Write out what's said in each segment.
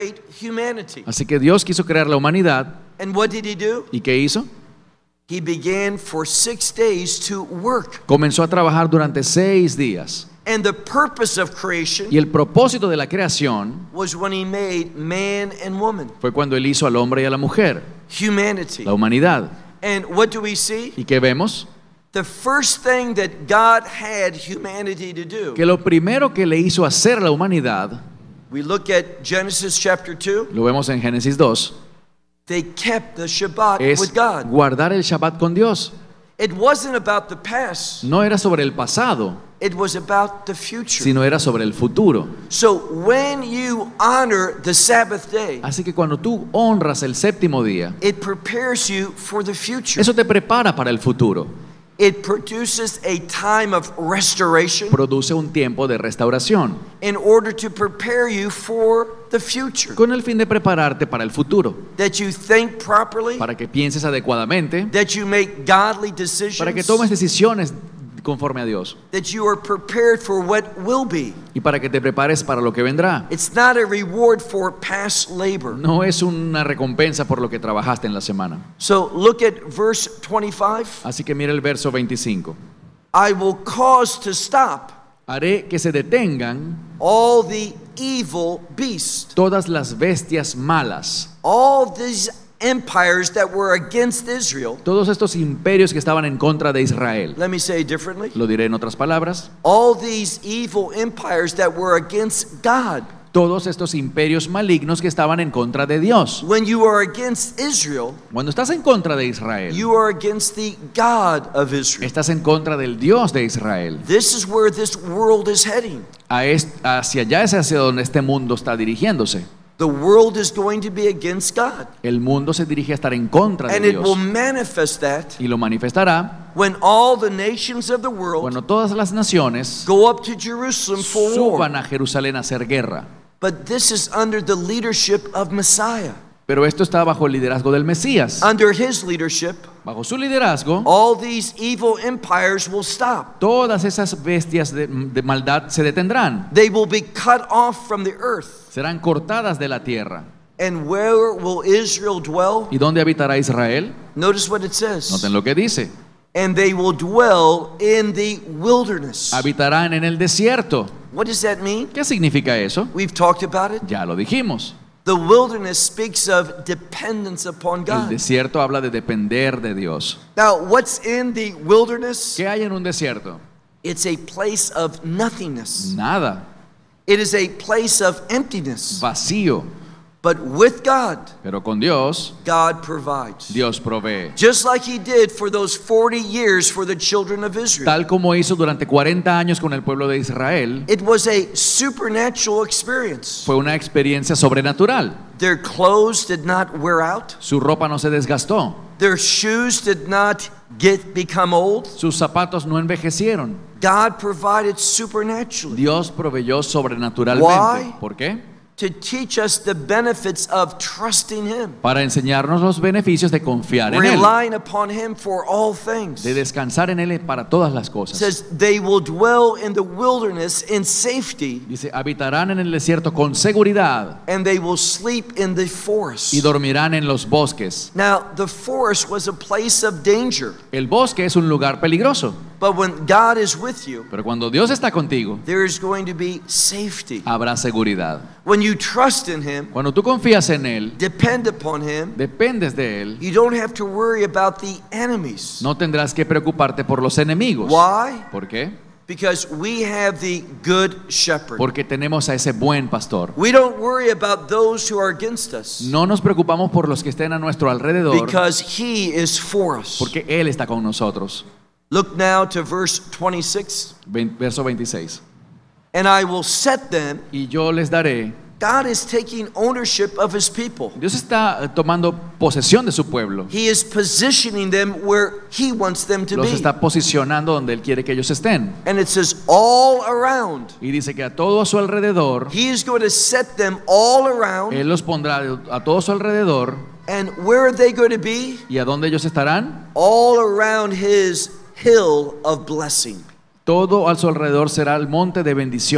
humanity. Así que Dios quiso crear la humanidad. And what did he do? ¿Y qué hizo? He began for 6 days to work. Comenzó a trabajar durante 6 días. And the purpose of creation Y el propósito de la creación was when he made man and woman. fue cuando Él hizo al hombre y a la mujer, Humanity. la humanidad. And what do we see? ¿Y qué vemos? The first thing that God had humanity to do. Que lo primero que le hizo hacer a la humanidad, We look at Genesis chapter 2. lo vemos en Génesis 2, They kept the Shabbat es with God. guardar el Shabbat con Dios. It wasn't about the past. No era sobre el pasado, It was about the future. sino era sobre el futuro. So when you honor the Sabbath day, Así que cuando tú honras el séptimo día, it prepares you for the future. eso te prepara para el futuro. It produces a time of restoration Produce un tiempo de restauración in order to prepare you for the future. con el fin de prepararte para el futuro, That you think properly, para que pienses adecuadamente, that you make godly para que decisions, tomes decisiones conforme a Dios that you are prepared for what will be. y para que te prepares para lo que vendrá. It's not a reward for past labor. No es una recompensa por lo que trabajaste en la semana. So look at verse 25. Así que mira el verso 25. I will cause to stop Haré que se detengan all the evil beasts, todas las bestias malas, all these empires that were against Israel. todos estos imperios que estaban en contra de Israel. Let me say it differently. Lo diré en otras palabras. All these evil empires that were against God. Todos estos imperios malignos que estaban en contra de Dios. When you are against Israel, Cuando estás en contra de Israel, you are against the God of Israel. estás en contra del Dios de Israel. This is where this world is heading. Hacia allá es hacia donde este mundo está dirigiéndose. The world is going to be against God. El mundo se dirige a estar en contra de And it will Dios. manifest that Y lo manifestará when all the nations of the world cuando todas las naciones go up to Jerusalem for war. suban a Jerusalén a hacer guerra. But this is under the leadership of Messiah. Pero esto está bajo el liderazgo del Mesías. Under his leadership, Bajo su liderazgo, all these evil empires will stop. todas esas bestias de maldad se detendrán. They will be cut off from the earth. Serán cortadas de la tierra. And where will Israel dwell? ¿Y dónde habitará Israel? Notice what it says. Noten lo que dice. And they will dwell in the wilderness. Habitarán en el desierto. What does that mean? ¿Qué significa eso? We've talked about it. Ya lo dijimos. The wilderness speaks of dependence upon El God. desierto habla de depender de Dios. Now, what's in the wilderness? ¿Qué hay en un desierto? It's a place of nothingness. Nada. It is a place of emptiness. Vacío. But with God, Pero con Dios, God provides. Dios provee. Just like he did for those 40 years for the children of Israel. Tal como hizo durante 40 años con el pueblo de Israel, It was a supernatural experience. fue una experiencia sobrenatural. Their clothes did not wear out. Su ropa no se desgastó. Their shoes did not become old. Sus zapatos no envejecieron. God provided supernaturally Dios proveyó sobrenaturalmente. Why? ¿Por qué? to teach us the benefits of trusting him, Para enseñarnos los beneficios de confiar en Él, relying upon him for all things. de descansar en Él para todas las It cosas. says they will dwell in the wilderness in safety, Dice, habitarán en el desierto con seguridad and they will sleep in the forest. y dormirán en los bosques. Now, the forest was a place of danger, El bosque es un lugar peligroso, but when God is with you, pero cuando Dios está contigo, there is going to be safety. habrá seguridad. When you trust in him, Cuando tú confías en Él, depend upon him, dependes de Él, you don't have to worry about the enemies. no tendrás que preocuparte por los enemigos. Why? ¿Por qué? Because we have the good shepherd. Porque tenemos a ese buen pastor. We don't worry about those who are against us, No nos preocupamos por los que estén a nuestro alrededor, because he is for us. porque Él está con nosotros. Look now to verse 26. Verso 26. And I will set them. Y yo les daré. God is taking ownership of his people. Dios está tomando posesión de su pueblo. He is positioning them where he wants them to Los be. está posicionando donde Él quiere que ellos estén. And it says all around. Y dice que a todo a su alrededor, He is going to set them all around. Él los pondrá a todo su alrededor. And where are they going to be? ¿Y a dónde ellos estarán? All around his hill of blessing. Todo a su alrededor será el monte de bendición.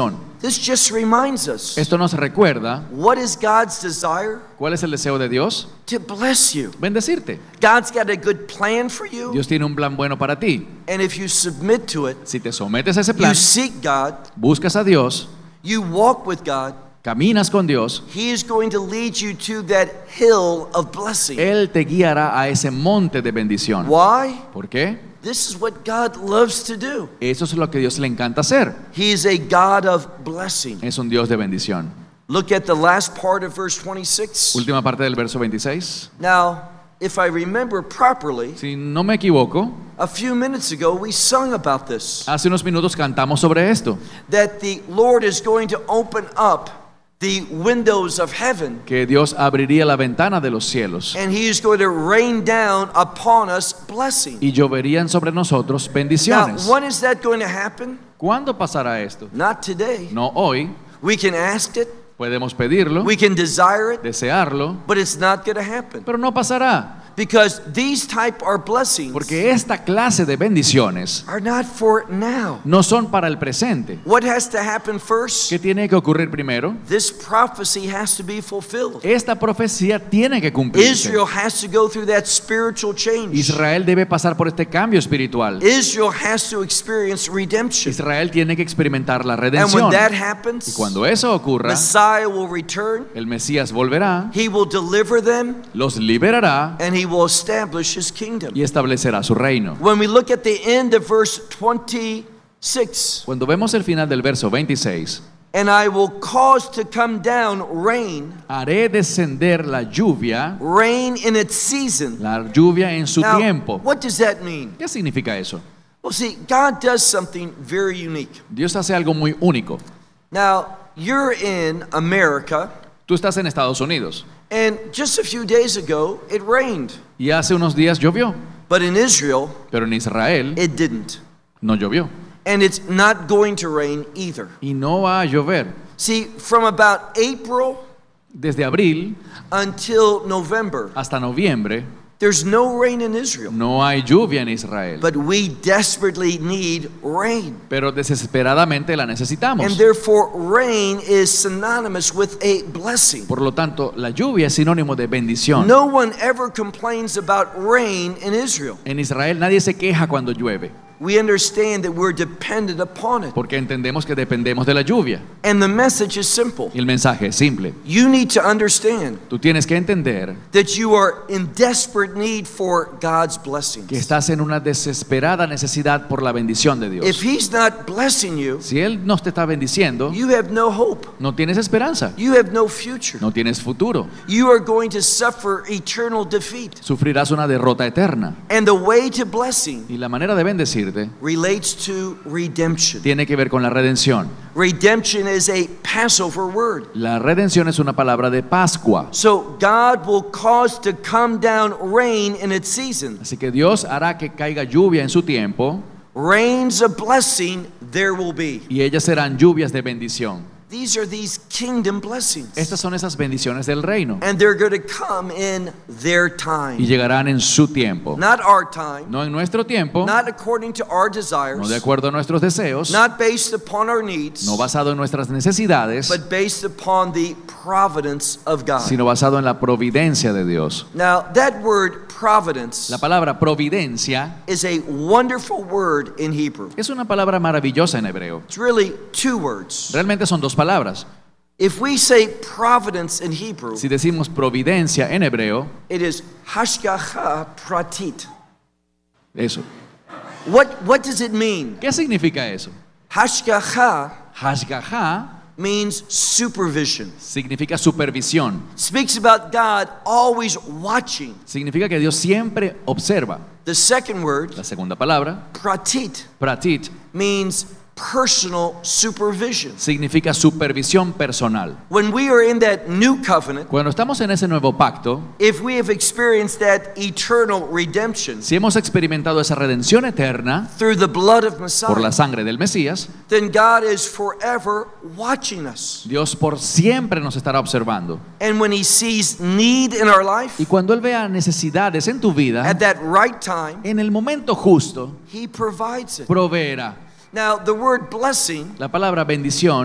This just reminds us, Esto nos recuerda what is God's desire? cuál es el deseo de Dios. To bless you. Bendecirte. God's got a good plan for you, Dios tiene un plan bueno para ti. and if you submit to it, Si te sometes a ese plan, you seek God, buscas a Dios, you walk with God, caminas con Dios, He is going to lead you to that hill of blessing. Él te guiará a ese monte de bendición. Why? ¿Por qué? This is what God loves to do. Eso es lo que Dios le encanta hacer. He is a God of blessing. Es un Dios de bendición. Look at the last part of verse 26. Última parte del verso 26. Now, if I remember properly, Si no me equivoco, a few minutes ago we sung about this, hace unos minutos cantamos sobre esto, that the Lord is going to open up the windows of heaven, que Dios abriría la ventana de los cielos and He is going to rain down upon us blessing. y lloverían sobre nosotros Now, bendiciones. when is that going to happen? ¿Cuándo pasará esto? Not today. No hoy. We can ask it, Podemos pedirlo, we can desire it, desearlo, but it's not going to happen. pero no pasará. Because these type are blessings Porque esta clase de bendiciones are not for now. no son para el presente. What has to happen first? ¿Qué tiene que ocurrir primero? This prophecy has to be fulfilled. Esta profecía tiene que cumplirse. Israel has to go through that spiritual change. Israel debe pasar por este cambio espiritual. Israel has to experience redemption. Israel tiene que experimentar la And when redención. that Y happens, cuando eso ocurra, Messiah will return, el Mesías volverá, He will deliver them, los liberará and He will establish His kingdom. y establecerá su reino. When we look at the end of verse 26, Cuando vemos el final del verso 26, and I will cause to come down rain, haré descender la lluvia in its season. en su Now, tiempo. what does that mean? ¿Qué significa eso? Well, see, God does something very unique. Dios hace algo muy único. Now, you're in America, Tú estás en Estados Unidos and just a few days ago, it rained. y hace unos días llovió, But in Israel, pero en Israel it didn't. no llovió And it's not going to rain either. y no va a llover. See, from about April Desde abril until November, hasta noviembre there's no rain in Israel. no hay lluvia en Israel, But we desperately need rain. pero desesperadamente la And necesitamos. therefore, rain is synonymous with a blessing. Por lo tanto, la lluvia es sinónimo de bendición. No one ever complains about rain in Israel. En Israel nadie se queja cuando llueve, We understand that we're dependent upon it. porque entendemos que dependemos de la lluvia. And the message is simple. Y el mensaje es simple. You need to understand Tú tienes que entender that you are in desperate need for God's blessings. que estás en una desesperada necesidad por la bendición de If Dios. He's not blessing you, Si Él no te está bendiciendo, you have no hope. no tienes esperanza, You have no future. no tienes futuro. You are going to suffer eternal defeat. Sufrirás una derrota eterna. And the way to blessing Y la manera de bendecirte relates to redemption. tiene que ver con la redención. Redemption is a Passover word. La redención es una palabra de Pascua. So God will cause to come down rain in its season. Así que Dios hará que caiga lluvia en su tiempo Rains of blessing there will be. y ellas serán lluvias de bendición. These are these kingdom blessings. Estas son esas bendiciones del reino And they're going to come in their y time. llegarán en su tiempo. Not our time. No en nuestro tiempo, Not according to our no de desires. acuerdo a nuestros deseos, Not based upon our needs. no basado en nuestras necesidades, But based upon the providence of God. sino basado en la providencia de Dios. Now, that word providence La palabra providencia is a wonderful word in Hebrew. es una palabra maravillosa en hebreo. It's really two words. Realmente son dos palabras. If we say providence in Hebrew, Si decimos providencia en hebreo, it is hashgacha pratit. eso. What does it mean? ¿Qué significa eso? Hashgacha Hashgaha means supervision. significa supervisión. Speaks about God always watching. Significa que Dios siempre observa. The second word, La segunda palabra, pratit, pratit, means personal supervision. significa supervisión personal. When we are in that new covenant, Cuando estamos en ese nuevo pacto, if we have experienced that eternal redemption si hemos experimentado esa redención eterna through the blood of por la Messiah, sangre del Mesías, then God is forever watching us. Dios por siempre nos estará observando. And when He sees need in our life, Y cuando Él vea necesidades en tu vida, at that right time, en el momento justo, He provides it. proveerá. Now, the word blessing La palabra bendición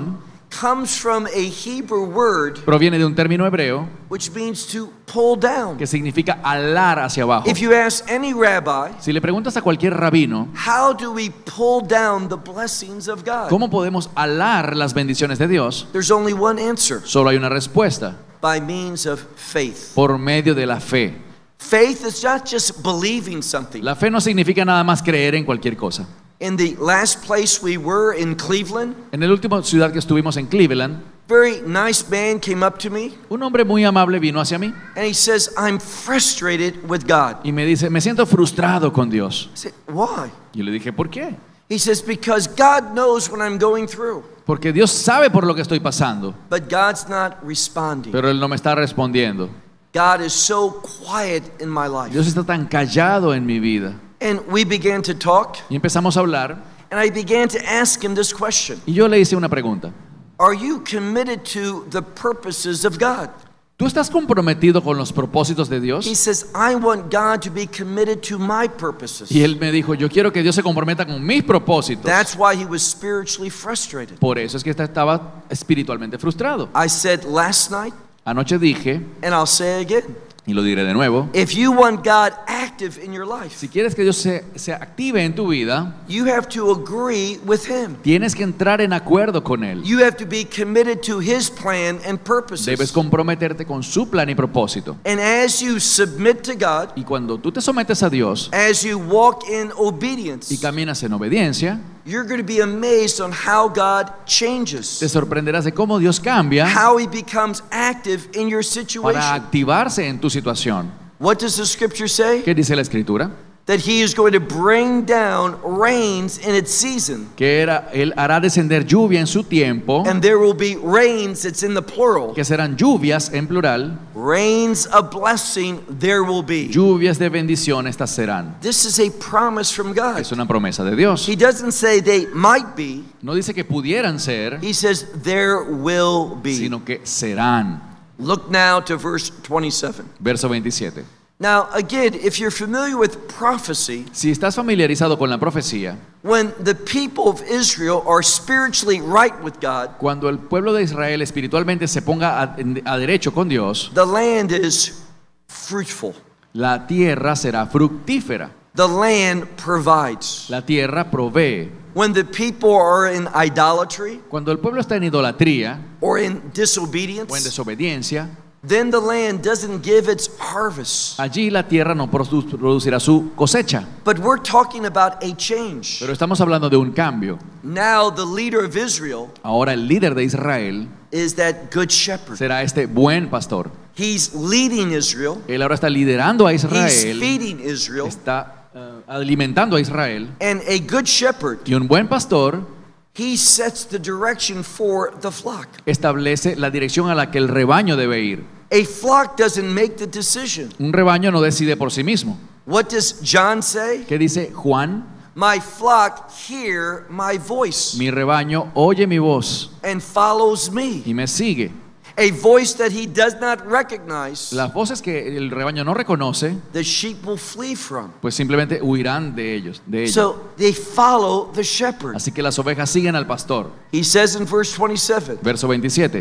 comes from a Hebrew word proviene de un término hebreo which means to pull down. que significa alar hacia abajo. If you ask any rabbi, Si le preguntas a cualquier rabino, how do we pull down the blessings of God? ¿cómo podemos alar las bendiciones de Dios? There's only one answer: Solo hay una respuesta: by means of faith. por medio de la fe. Faith is not just believing something. La fe no significa nada más creer en cualquier cosa. In the last place we were in Cleveland, En la última ciudad que estuvimos en Cleveland, very nice man came up to me un hombre muy amable vino hacia mí and he says, I'm frustrated with God. y me dice, me siento frustrado con Dios. I said, why? Y le dije, ¿por qué? He says, because God knows what I'm going through, Porque Dios sabe por lo que estoy pasando, but God's not responding. pero Él no me está respondiendo. God is so quiet in my life. Dios está tan callado en mi vida. And we began to talk, Y empezamos a hablar and I began to ask him this question: y yo le hice una pregunta. are you committed to the purposes of God? ¿Tú estás comprometido con los propósitos de He Dios? says, I want God to be committed to my purposes. Y él me dijo, yo quiero que Dios se comprometa con mis propósitos. That's why he was spiritually frustrated. Por eso es que estaba espiritualmente frustrado. I said last night, Anoche dije, and I'll say again, y lo diré de nuevo, if you want God active in your life, si quieres que Dios se active en tu vida, you have to agree with him. tienes que entrar en acuerdo con Él. You have to be committed to his plan and Debes purposes. comprometerte con su plan y propósito. And as you submit to God, Y cuando tú te sometes a Dios as you walk in obedience, y caminas en obediencia, you're going to be amazed on how God changes, te sorprenderás de cómo Dios cambia how he becomes active in your para situation. activarse en tu situación. What does the scripture say? ¿Qué dice la Escritura? That he is going to bring down rains in its season. Que Él hará descender lluvia en su tiempo, And there will be rains, it's in the plural. que serán lluvias en plural, Rains of blessing there will be. lluvias de bendición estas serán. This is a promise from God. Es una promesa de Dios. He doesn't say they might be. No dice que pudieran ser, He says there will be. sino que serán. Look now to verse 27. Verso 27. Now again, if you're familiar with prophecy, Si estás familiarizado con la profecía, when the people of Israel are spiritually right with God, cuando el pueblo de Israel espiritualmente se ponga a derecho con Dios, the land is fruitful. la tierra será fructífera. The land provides. La tierra provee. When the people are in idolatry Cuando el pueblo está en idolatría or in o en disobedience, desobediencia, then the land doesn't give its harvest. allí la tierra no producirá su cosecha. But we're talking about a change. Pero estamos hablando de un cambio. Now the leader of Israel Ahora el líder de Israel is that good shepherd. será este buen pastor. He's leading Israel. Él ahora está liderando a He's Israel, feeding Israel. está alimentando a Israel. And a good shepherd, Y un buen pastor he sets the direction for the flock. establece la dirección a la que el rebaño debe ir. A flock doesn't make the decision. Un rebaño no decide por sí mismo. What does John say? ¿Qué dice Juan? My flock hear my voice Mi rebaño oye mi voz and follows me. y me sigue. A voice that he does not recognize, Las voces que el rebaño no reconoce, the sheep will flee from. pues simplemente huirán de ellos, de ella. So they follow the shepherd. Así que las ovejas siguen al pastor. He says in verse 27, Verso 27.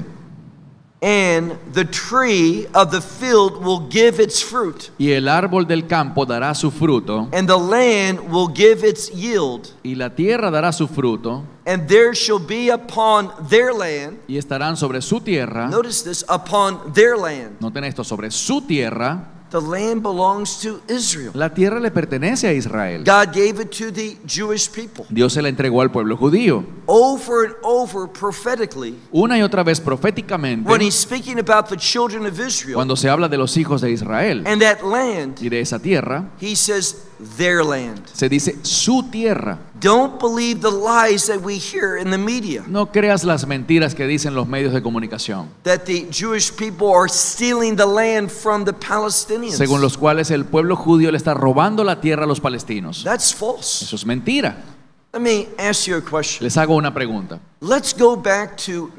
and the tree of the field will give its fruit, Y el árbol del campo dará su fruto, and the land will give its yield, y la tierra dará su fruto, and there shall be upon their land, y estarán sobre su tierra. notice this, upon their land. Noten esto, sobre su tierra. The land belongs to Israel. La tierra le pertenece a Israel. God gave it to the Jewish people. Dios se la entregó al pueblo judío. Over and over prophetically, Una y otra vez proféticamente, when he's speaking about the children of Israel cuando se habla de los hijos de Israel and that land, y de esa tierra, he says their land. se dice su tierra. Don't believe the lies that we hear in the media, No creas las mentiras que dicen los medios de comunicación, that the Jewish people are stealing the land from the Palestinians. según los cuales el pueblo judío le está robando la tierra a los palestinos. That's false. Eso es mentira. Let me ask you a question. Les hago una pregunta. Let's go back to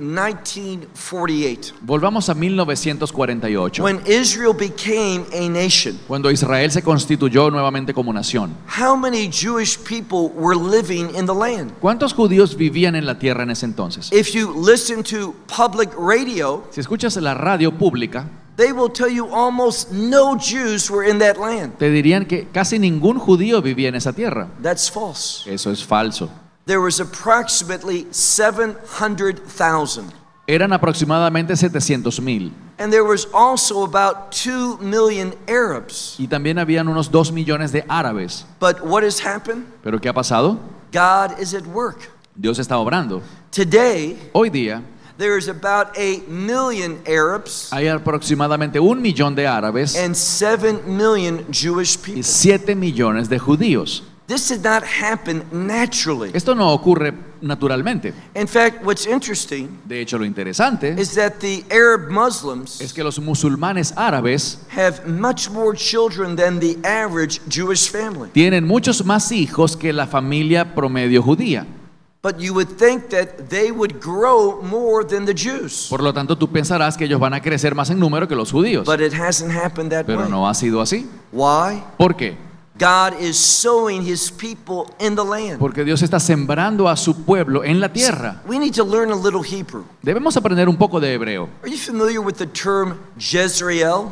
1948, Volvamos a 1948, when Israel became a nation. cuando Israel se constituyó nuevamente como nación. How many Jewish people were living in the land? ¿Cuántos judíos vivían en la tierra en ese entonces? If you listen to public radio, Si escuchas la radio pública, they will tell you almost no Jews were in that land. te dirían que casi ningún judío vivía en esa tierra. That's false. Eso es falso. There was approximately 700,000. Eran aproximadamente 700,000. And there was also about 2 million Arabs. Y también habían unos 2 millones de árabes. But what has happened? ¿Pero qué ha pasado? God is at work. Dios está obrando. Today, Hoy día there is about 1 million Arabs hay aproximadamente 1 millón de árabes and 7 million Jewish y people. 7 millones de judíos. This did not happen naturally. Esto no ocurre naturalmente. In fact, what's interesting De hecho, lo interesante is that the Arab Muslims es que los musulmanes árabes have much more children than the average Jewish family. tienen muchos más hijos que la familia promedio judía. But you would think that they would grow more than the Jews. Por lo tanto, tú pensarás que ellos van a crecer más en número que los judíos. But it hasn't happened that Pero way. no ha sido así. Why? ¿Por qué? God is sowing his people in the land. Porque Dios está sembrando a su pueblo en la tierra. We need to learn a little Hebrew. Debemos aprender un poco de hebreo. Are you familiar with the term Jezreel?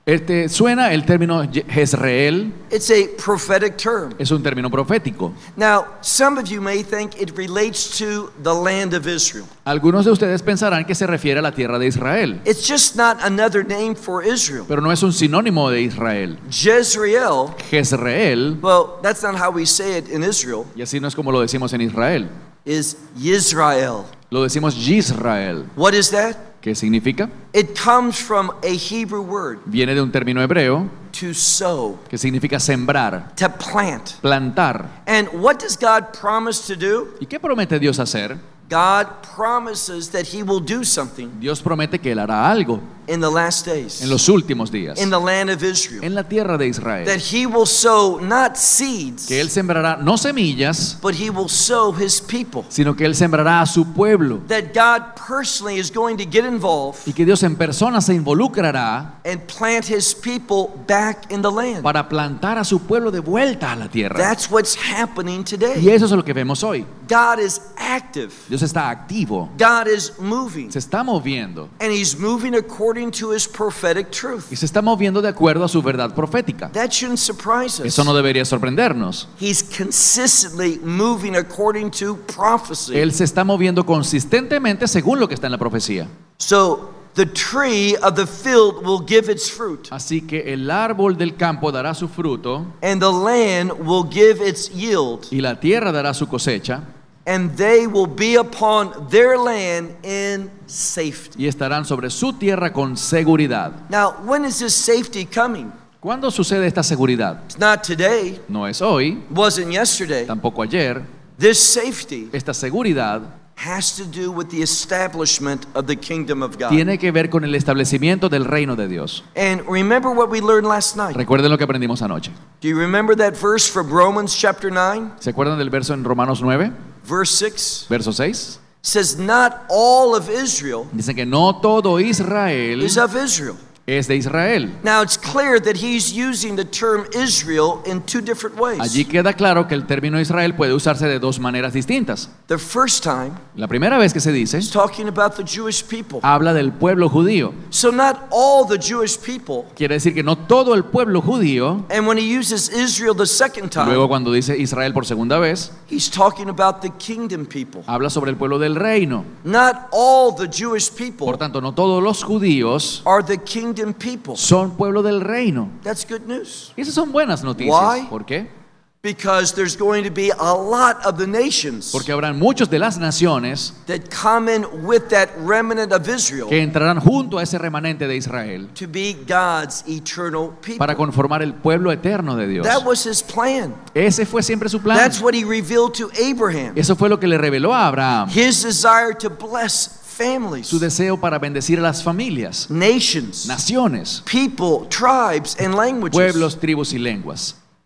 Suena el término Jezreel, It's a prophetic term. es un término profético. Now, some of you may think it relates to the land of Israel. Algunos de ustedes pensarán que se refiere a la tierra de Israel, It's just not another name for Israel. pero no es un sinónimo de Israel. Jezreel, Jezreel, well, that's not how we say it in Israel, y así no es como lo decimos en Israel, is Yisrael. lo decimos Yisrael. What is that? ¿Qué significa? It comes from a Hebrew word, Viene de un término hebreo to sow, que significa sembrar, to plant. plantar. And what does God promise to do? ¿Y qué promete Dios hacer? God promises that he will do something Dios promete que Él hará algo in the last days, en los últimos días, in the land of Israel. en la tierra de Israel. That he will sow not seeds, Que Él sembrará no semillas, but he will sow his people. sino que Él sembrará a su pueblo. That God personally is going to get involved Y que Dios en persona se involucrará and plant his people back in the land. para plantar a su pueblo de vuelta a la tierra. That's what's happening Y today. eso es lo que vemos hoy. God is active. Dios está activo, God is moving. se está moviendo And he's moving according to his prophetic truth. y se está moviendo de acuerdo a su verdad profética. That shouldn't surprise us. Eso no debería sorprendernos. He's consistently moving according to prophecy. Él se está moviendo consistentemente según lo que está en la profecía. So the tree of the field will give its fruit, Así que el árbol del campo dará su fruto and the land will give its yield, y la tierra dará su cosecha and they will be upon their land in safety. y estarán sobre su tierra con seguridad. Now, when is this safety coming? ¿Cuándo sucede esta seguridad? It's not today, No es hoy, wasn't yesterday. tampoco ayer. This safety Esta seguridad has to do with the establishment of the kingdom of God. tiene que ver con el establecimiento del reino de Dios. And remember what we learned last night. Recuerden lo que aprendimos anoche. Do you remember that verse from Romans chapter 9, ¿Se acuerdan del verso en Romanos 9, verse 6? verso 6? Says, not all of Israel Dice que no todo Israel is of Israel. es de Israel. Now it's clear that he's using the term Israel in two different ways. Allí queda claro que el término Israel puede usarse de dos maneras distintas. The first time, La primera vez que se dice, he's talking about the Jewish people. habla del pueblo judío. So not all the Jewish people. Quiere decir que no todo el pueblo judío. And when he uses Israel the second Luego time, cuando dice Israel por segunda vez, he's talking about the kingdom people. habla sobre el pueblo del reino. Not all the Jewish Por people tanto, no todos los judíos are the kingdom people. son pueblo del reino. That's good news. Y esas son buenas noticias. Why? ¿Por qué? Because there's going to be a lot of the nations Porque habrán muchos de las naciones that come in with that remnant of Israel que entrarán junto a ese remanente de Israel to be God's eternal people. para conformar el pueblo eterno de Dios. That was his plan. Ese fue siempre su plan. That's what he revealed to Abraham. Eso fue lo que le reveló a Abraham. His desire to bless families, Su deseo para bendecir a las familias, nations, naciones, people, tribes, and languages. pueblos, tribus y lenguas.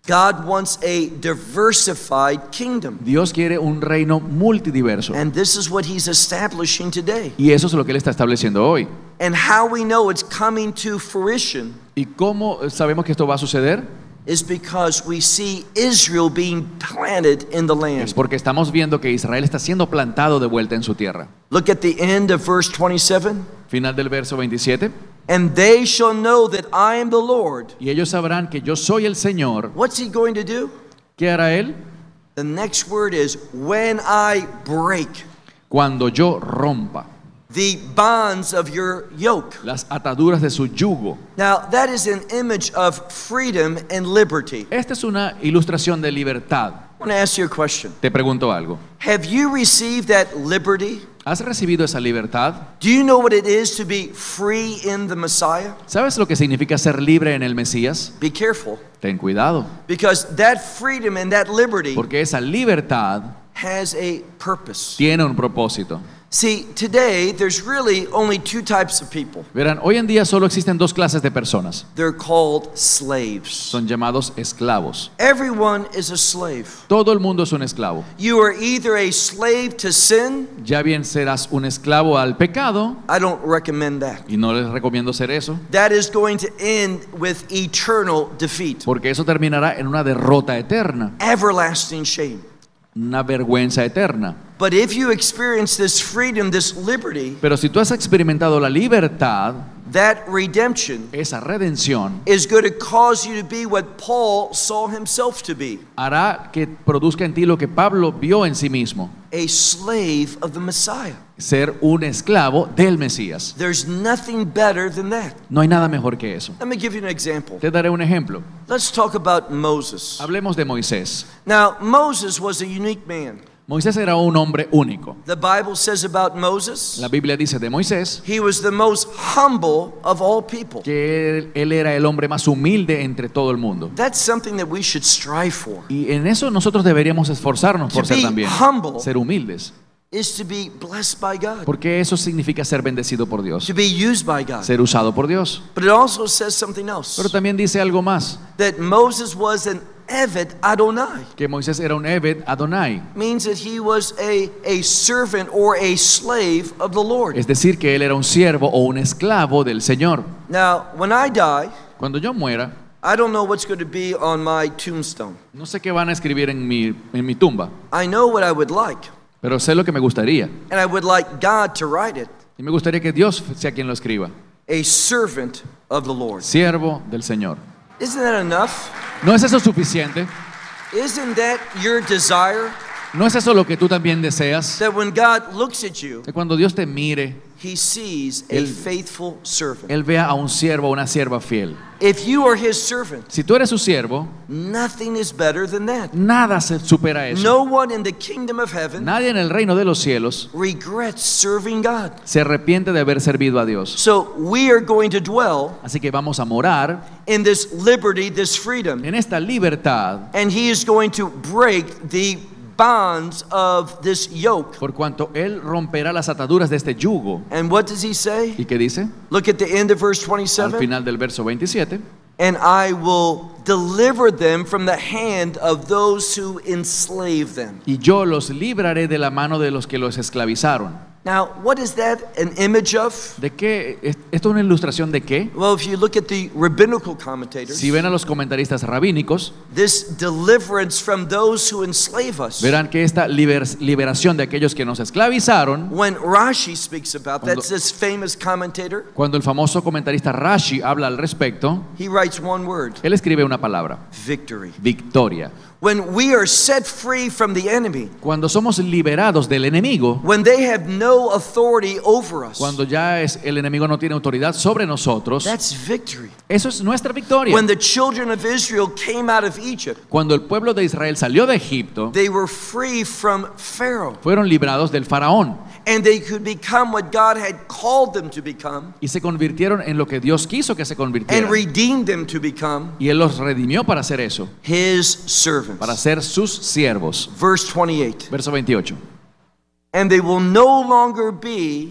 God wants a diversified kingdom. Dios quiere un reino multidiverso. And this is what he's establishing today. Y eso es lo que Él está estableciendo hoy. And how we know it's coming to fruition ¿Y cómo sabemos que esto va a suceder? is because we see Israel being planted in the Es land. porque estamos viendo que Israel está siendo plantado de vuelta en su tierra. Look at the end of verse 27. Final del verso 27. And they shall know that I am the Lord. Y ellos sabrán que yo soy el Señor. What's he going to do? ¿Qué hará Él? The next word is when I break Cuando yo rompa the bonds of your yoke. las ataduras de su yugo. Now, that is an image of freedom and liberty. Esta es una ilustración de libertad. I want to ask you a question. Te pregunto algo. Have you received that liberty? ¿Has recibido esa libertad? Do you know what it is to be free in the Messiah? ¿Sabes lo que significa ser libre en el Mesías? Be careful, Ten cuidado, because that freedom and that liberty porque esa libertad has a purpose. tiene un propósito. See, today there's really only two types of people. Verán, hoy en día solo existen dos clases de personas. They're called slaves. Son llamados esclavos. Everyone is a slave. Todo el mundo es un esclavo. You are either a slave to sin. Ya bien serás un esclavo al pecado, I don't recommend that. y no les recomiendo ser eso, That is going to end with eternal defeat, porque eso terminará en una derrota eterna, everlasting shame. una vergüenza eterna. But if you experience this freedom, this liberty, Pero si tú has experimentado la libertad, that redemption esa redención is going to cause you to be what Paul saw himself to be, hará que produzca en ti lo que Pablo vio en sí mismo, a slave of the Messiah. ser un esclavo del Mesías. There's nothing better than that. No hay nada mejor que eso. Let me give you an example. Te daré un ejemplo. Let's talk about Moses. Hablemos de Moisés. Now, Moses was a unique man. Moisés era un hombre único. The Bible says about Moses, La Biblia dice de Moisés he was the most humble of all people. que él era el hombre más humilde entre todo el mundo. That's something that we should strive for. Y en eso nosotros deberíamos esforzarnos por To ser be también, humble. ser humildes. Is to be blessed by God, Porque eso significa ser bendecido por Dios, to be used by God. ser usado por Dios. But it also says something else, Pero también dice algo más, that Moses was an Eved Adonai. que Moisés era un Eved Adonai. Means that he was a servant or a slave of the Lord. Es decir, que él era un siervo o un esclavo del Señor. Now, when I die, Cuando yo muera, I don't know what's going to be on my tombstone. no sé qué van a escribir en mi tumba, I know what I would like, pero sé lo que me gustaría. and I would like God to write it. Y me gustaría que Dios sea quien lo escriba. A servant of the Lord. Siervo del Señor. Isn't that enough? ¿No es eso suficiente? Isn't that your desire? ¿No es eso lo que tú también deseas? That when God looks at you, Que cuando Dios te mire, he sees a Él- faithful servant. Él vea a un siervo o una sierva fiel. If you are his servant, Si tú eres su siervo, nothing is better than that. nada se supera eso. No one in the kingdom of heaven Nadie en el reino de los cielos regrets serving God. se arrepiente de haber servido a Dios. So we are going to dwell Así que vamos a morar in this liberty, this freedom, en esta libertad, and he is going to break the bonds of this yoke. por cuanto Él romperá las ataduras de este yugo. And what does he say? ¿Y qué dice? Look at the end of verse Al 27. final del verso 27. And I will deliver them from the hand of those who enslave them. Y yo los libraré de la mano de los que los esclavizaron. Now, what is that an image of? ¿De qué? ¿Esto es una ilustración de qué? Well, if you look at the rabbinical commentators, Si ven a los comentaristas rabínicos, this deliverance from those who enslave us. verán que esta liberación de aquellos que nos esclavizaron, When Rashi speaks about that, Cuando- that's this famous commentator, cuando el famoso comentarista Rashi habla al respecto, he writes one word, él escribe una palabra: victory. victoria. When we are set free from the enemy, Cuando somos liberados del enemigo, when they have no authority over us, cuando ya el enemigo no tiene autoridad sobre nosotros, that's victory. eso es nuestra victoria. When the children of Israel came out of Egypt, Cuando el pueblo de Israel salió de Egipto, they were free from Pharaoh, fueron librados del faraón and they could become what God had called them to become y se convirtieron en lo que Dios quiso que se and convirtieran. redeemed them to become Y Él los redimió para hacer eso, his servants. para ser sus siervos. Verse 28. Verso 28. And they will no longer be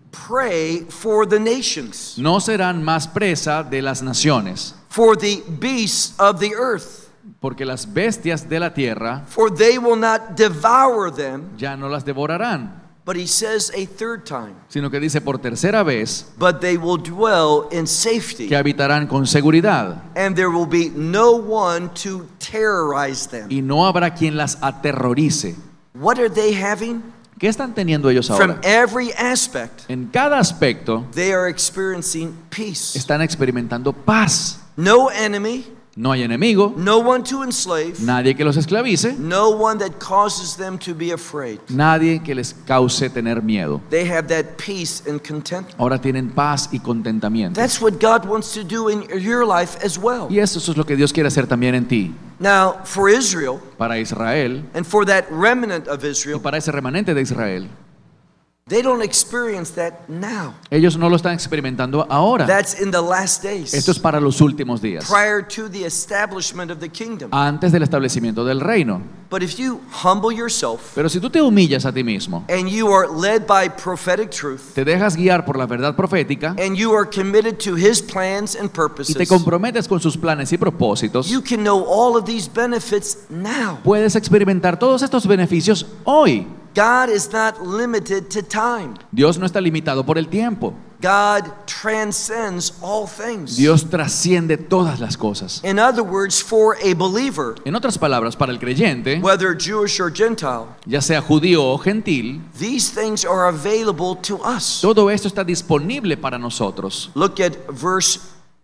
prey for the nations, No serán más presa de las naciones, for the beasts of the earth, porque las bestias de la tierra for they will not devour them. ya no las devorarán, But he says a third time, sino que dice por tercera vez but they will dwell in safety, que habitarán con seguridad and there will be no one to terrorize them. y no habrá quien las aterrorice. What are they having? ¿Qué están teniendo ellos From ahora? every aspect, En cada aspecto they are experiencing peace. están experimentando paz. No enemy, No hay enemigo, no one to enslave, nadie que los esclavice, no one that causes them to be afraid. nadie que les cause tener miedo. They have that peace and contentment. Ahora tienen paz y contentamiento. That's what God wants to do in your life as well. Y eso es lo que Dios quiere hacer también en ti. Now, for Israel, Para Israel and for that remnant of y Israel, para ese remanente de Israel, they don't experience that now. ellos no lo están experimentando ahora. That's in the last days, Esto es para los últimos días, prior to the establishment of the kingdom. antes del establecimiento del reino. But if you humble yourself Pero si tú te humillas a ti mismo, and you are led by prophetic truth, te dejas guiar por la verdad profética and you are committed to his plans and y te purposes, comprometes con sus planes y propósitos, you can know all of these benefits now. puedes experimentar todos estos beneficios hoy. God is not limited to time. Dios no está limitado por el tiempo. God transcends all things. Dios trasciende todas las cosas. In other words, for a believer, En otras palabras, para el creyente, whether Jewish or Gentile, ya sea judío o gentil, these things are available to us. todo esto está disponible para nosotros. Look at verse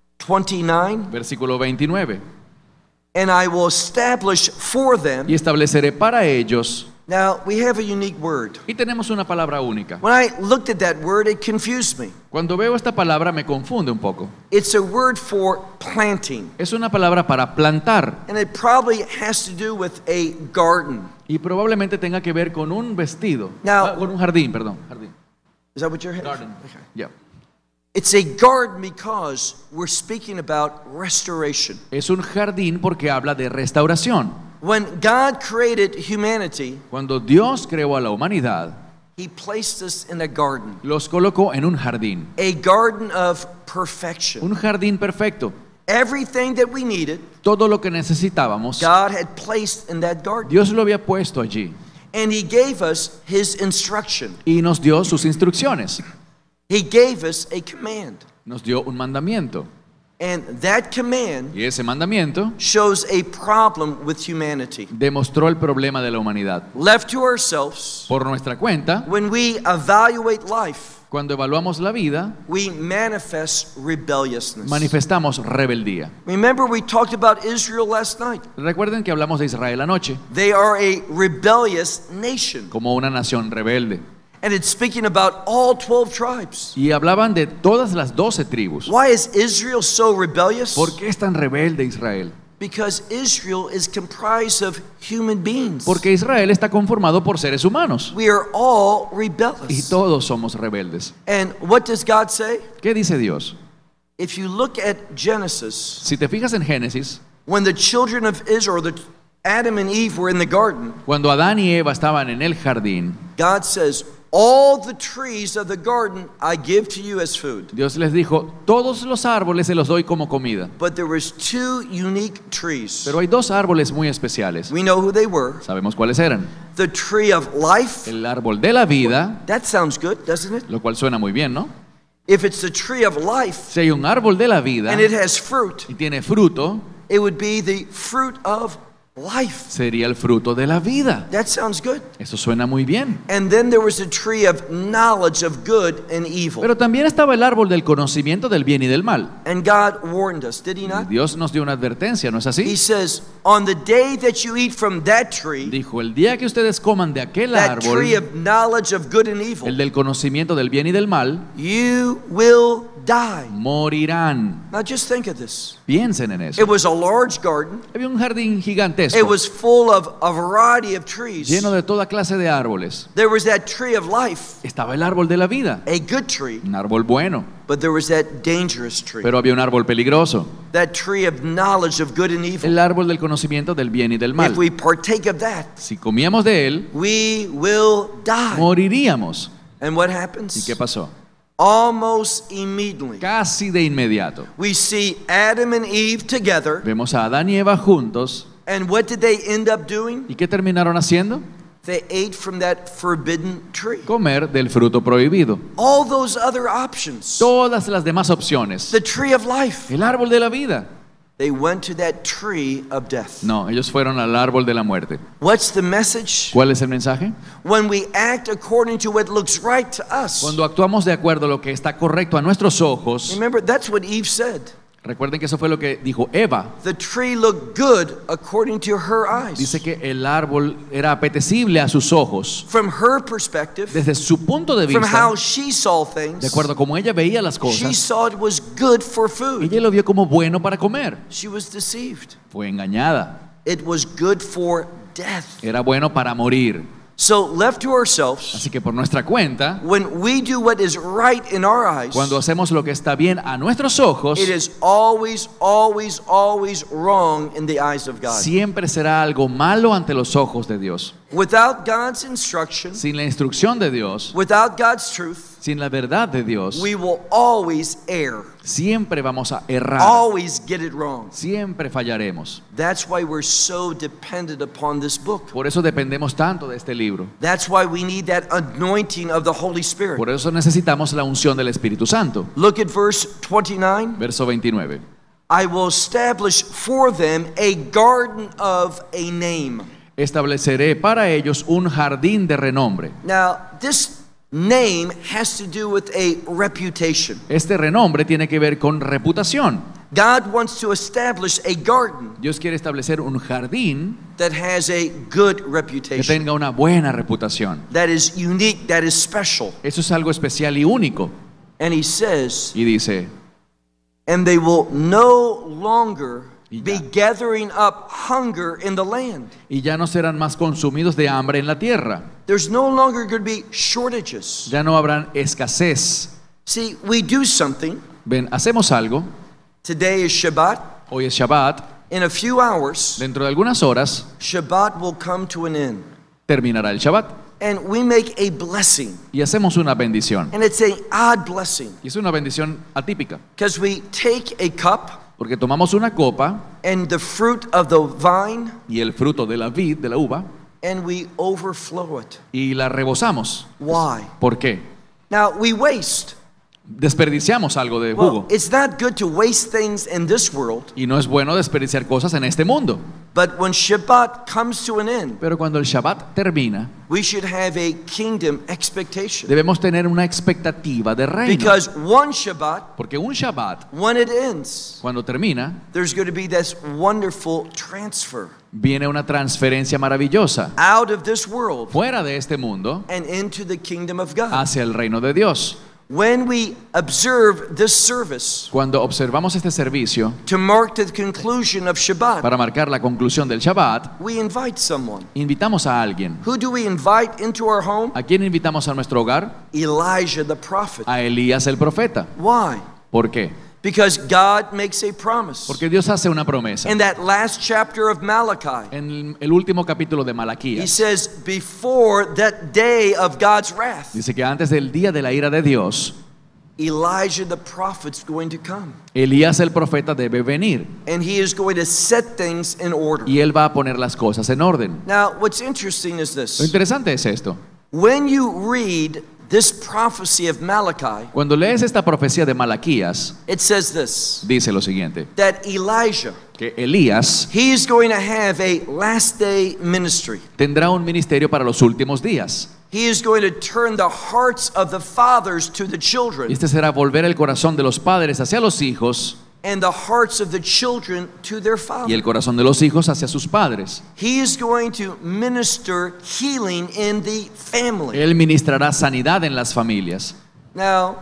29. Versículo 29. And I will establish for them. Y estableceré para ellos. Now, we have a unique word. Y tenemos una palabra única. When I looked at that word, it confused me. Cuando veo esta palabra me confunde un poco. It's a word for planting, Es una palabra para plantar and it probably has to do with a garden. y probablemente tenga que ver con un vestido. Now- Con un jardín, perdón. Jardín. Is that what you're Garden. Okay. Ya. It's a garden because we're speaking about restoration. Es un jardín porque habla de restauración. When God created humanity, Cuando Dios creó a la humanidad, He placed us in a garden, los colocó en un jardín. a garden of perfection. Un jardín perfecto. Everything that we needed, Todo lo que necesitábamos, God had placed in that garden. Dios lo había puesto allí And He gave us His instruction. y nos dio sus instrucciones. He gave us a command. Nos dio un mandamiento. And that command Y ese mandamiento shows a problem with humanity. demostró el problema de la humanidad. Left to ourselves, Por nuestra cuenta, when we evaluate life, cuando evaluamos la vida, we manifest rebelliousness. manifestamos rebeldía. Remember, we talked about Israel last night. Recuerden que hablamos de Israel anoche They are a rebellious nation. como una nación rebelde. And it's speaking about all 12 tribes. Y hablaban de todas las 12 tribus. Why is Israel so rebellious? ¿Por qué es tan rebelde Israel? Because Israel is comprised of human beings. Porque Israel está conformado por seres humanos. We are all Y rebellious. todos somos rebeldes. And what does God say? ¿Qué dice Dios? If you look at Genesis, Si te fijas en Génesis, when the children of Israel, Adam and Eve were in the garden, cuando Adán y Eva estaban en el jardín, God says, all the trees of the garden I give to you as food. Dios les dijo, todos los árboles se los doy como comida. But there was two unique trees. Pero hay dos árboles muy especiales. We know who they were. Sabemos cuáles eran. The tree of life. El árbol de la vida, That sounds good, doesn't it? lo cual suena muy bien, ¿no? If it's the tree of life Si hay un árbol de la vida and it has fruit, y tiene fruto, it would be the fruit of life. sería el fruto de la vida. That sounds good. Eso suena muy bien. And then there was a tree of knowledge of good and evil. Pero también estaba el árbol del conocimiento del bien y del mal. And God warned us, did He Y not? Dios nos dio una advertencia, ¿no es He así? says, on the day that you eat from that tree, Dijo, el día que ustedes coman de aquel that tree árbol, of knowledge of good and el evil, del conocimiento del bien y del mal, you will die. morirán. Now just think of this. Piensen en eso. It was a large garden. Había un jardín It gigantesco, was full of a variety of trees. lleno de toda clase de árboles. There was that tree of life, Estaba el árbol de la vida, a good tree, un árbol bueno, but there was that dangerous tree, pero había un árbol peligroso, that tree of knowledge of good and evil. el árbol del conocimiento del bien y del mal. If we partake of that, Si comíamos de él, we will die. moriríamos. And what ¿Y happens? qué pasó? Almost immediately, Casi de inmediato. we see Adam and Eve together, Vemos a Adán y Eva juntos And what did they end up doing? ¿Y qué terminaron haciendo? They ate from that forbidden tree. Comer del fruto prohibido. All those other options. Todas las demás opciones. The tree of life. El árbol de la vida. They went to that tree of death. No, ellos fueron al árbol de la muerte. What's the message? ¿Cuál es el mensaje? When we act according to what looks right to us. Cuando actuamos de acuerdo a lo que está correcto a nuestros ojos. Remember, that's what Eve said. Recuerden que eso fue lo que dijo Eva. The tree looked good according to her eyes. Dice que el árbol era apetecible a sus ojos. From her perspective, Desde su punto de from vista, how she saw things, de acuerdo a cómo ella veía las she cosas, saw it was good for food. ella lo vio como bueno para comer. She was deceived. Fue engañada. It was good for death. Era bueno para morir. So left to ourselves, Así que por nuestra cuenta, when we do what is right in our eyes, cuando hacemos lo que está bien a nuestros ojos, it is always, always, always wrong in the eyes of God. siempre será algo malo ante los ojos de Dios. Without God's instruction, Sin la instrucción de Dios, without God's truth, sin la verdad de Dios, we will always err, siempre vamos a errar. always get it wrong. Siempre fallaremos. That's why we're so dependent upon this book. Por eso dependemos tanto de este libro. That's why we need that anointing of the Holy Spirit. Por eso necesitamos la unción del Espíritu Santo. Look at verse 29. Verso 29. I will establish for them a garden of a name. Estableceré para ellos un jardín de renombre. Now, this name has to do with a reputation. Este renombre tiene que ver con reputación. God wants to establish a garden Dios quiere establecer un jardín that has a good que reputation, tenga una buena reputación. that is unique, that is special. Eso es algo especial y único. And he says, Y dice, and they will no longer Y be ya. gathering up hunger in the land. y ya no serán más consumidos de hambre en la tierra. There's no longer going to be shortages. Ya no habrán escasez. See, we do something. Ven, hacemos algo. Today is Shabbat. Hoy es Shabbat. In a few hours, Dentro de algunas horas Shabbat will come to an end. terminará el Shabbat. And we make a blessing. Y hacemos una bendición. And it's an odd blessing. Y es una bendición atípica. Because we take a cup Porque tomamos una copa and the fruit of the vine y el fruto de la vid, de la uva, and we overflow it. y la rebosamos. Why? ¿Por qué? Now, we waste. Desperdiciamos algo de Well, jugo. it's not good to waste things in this world, Y no es bueno desperdiciar cosas en este mundo. but when Shabbat comes to an end, Pero cuando el Shabbat termina, we should have a kingdom expectation. debemos tener una expectativa de reino. Because one Shabbat, Porque un Shabbat, when it ends, cuando termina, there's going to be this wonderful transfer viene una transferencia maravillosa out of this world fuera de este mundo and into the kingdom of God. hacia el reino de Dios. When we observe this service Cuando observamos este servicio to mark the conclusion of Shabbat, para marcar la conclusión del Shabbat, we invite someone. invitamos a alguien. Who do we invite into our home? ¿A quién invitamos a nuestro hogar? Elijah the prophet. A Elías el profeta. Why? ¿Por qué? Because God makes a promise. Porque Dios hace una promesa. In that last chapter of Malachi, En el último capítulo de he Malaquías, says, before that day of God's wrath, dice que antes del día de la ira de Dios, Elijah the prophet's going to come. Elías el profeta debe venir And he is going to set things in order. y él va a poner las cosas en orden. Now, what's interesting is Lo this. interesante es esto. When you read this prophecy of Malachi, Cuando lees esta profecía de Malaquías, it says this, dice lo siguiente, that Elijah, que Elías he is going to have a last day ministry. tendrá un ministerio para los últimos días. He is going to turn the hearts of the fathers to the Y children este será volver el corazón de los padres hacia los hijos and the hearts of the children to their y father. el corazón de los hijos hacia sus padres. He is going to minister healing in the family. Él ministrará sanidad en las familias. Now,